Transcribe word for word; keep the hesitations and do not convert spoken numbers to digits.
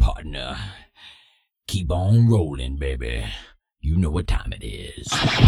partner. Keep on rolling, baby. You know what time it is.